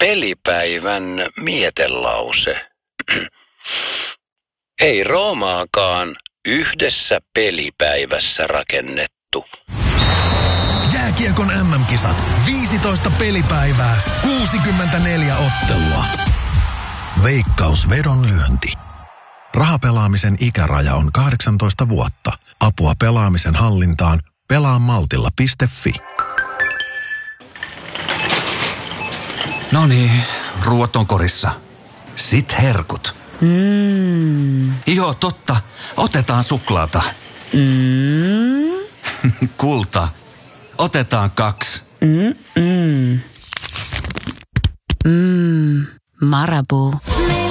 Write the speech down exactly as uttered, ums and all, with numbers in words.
Pelipäivän mietelause. Ei Roomaakaan yhdessä pelipäivässä rakennettu. Jääkiekon äm äm-kisat. viisitoista pelipäivää, kuusikymmentäneljä ottelua. Veikkaus vedonlyönti. Rahapelaamisen ikäraja on kahdeksantoista vuotta. Apua pelaamisen hallintaan pelaamaltilla piste fi. Noniin, ruuat on korissa. Sit herkut. Mm. Joo, totta. Otetaan suklaata. Mm. Kulta. Otetaan kaksi. Mm-mm. Mm. Marabou.